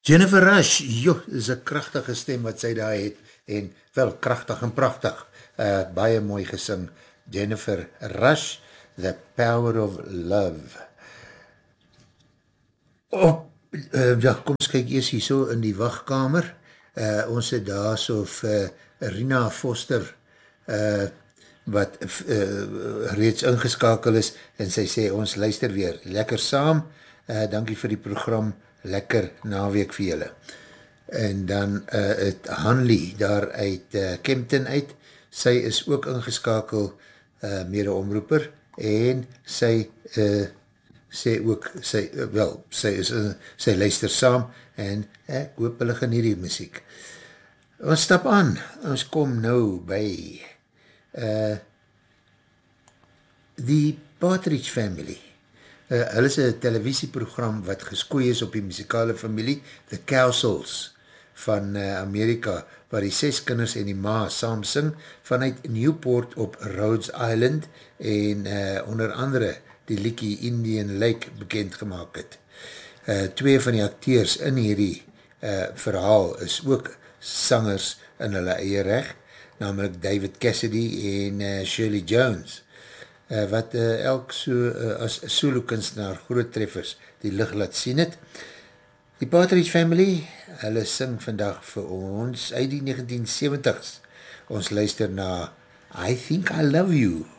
Jennifer Rush, joh, is een krachtige stem wat sy daar het, en wel krachtig en prachtig, baie mooi gesing, Jennifer Rush, The Power of Love. Ja, kom ons kyk eers hier so in die wachtkamer, ons het daar so vir Rina Foster, wat reeds ingeskakel is, en sy sê, ons luister weer, lekker saam, dankie vir die program, lekker naweek vir julle. En dan het Hanlie daar uit Kempton uit, sy is ook ingeskakel mede omroeper, en sy sê ook, sy luister saam, en ek hoop hulle geniet die muziek. Ons stap aan, ons kom nou by die Partridge Family. Hulle is een televisieprogram wat geskooi is op die muzikale familie, The Cowsills van Amerika, waar die 6 kinders en die ma saam sing, vanuit Newport op Rhodes Island, en onder andere die liekie Indian Lake bekend gemaakt het. 2 van die acteurs in hierdie verhaal is ook sangers in hulle eie reg, namelijk David Cassidy en Shirley Jones, wat elk so as solo kunstenaar groot treffers die licht laat sien het. Die Partridge Family, hulle sing vandag vir ons uit die 1970s. Ons luister na I Think I Love You.